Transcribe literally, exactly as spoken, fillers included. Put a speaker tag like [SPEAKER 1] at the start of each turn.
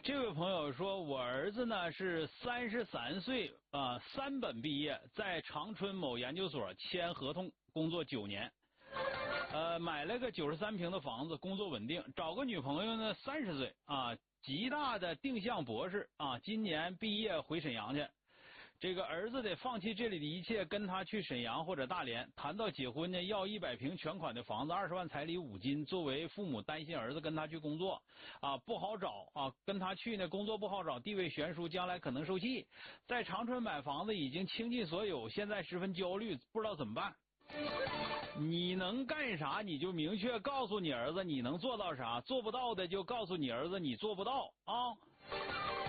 [SPEAKER 1] 这位朋友说，我儿子呢是三十三岁啊，三本毕业，在长春某研究所签合同工作九年，呃，买了个九十三平的房子，工作稳定，找个女朋友呢三十岁啊，极大的定向博士啊，今年毕业回沈阳去。这个儿子得放弃这里的一切，跟他去沈阳或者大连。谈到结婚呢，要一百平全款的房子，二十万彩礼五金。作为父母担心儿子跟他去工作啊不好找啊，跟他去呢工作不好找，地位悬殊，将来可能受气。在长春买房子已经倾尽所有，现在十分焦虑，不知道怎么办。你能干啥你就明确告诉你儿子你能做到啥，做不到的就告诉你儿子你做不到啊。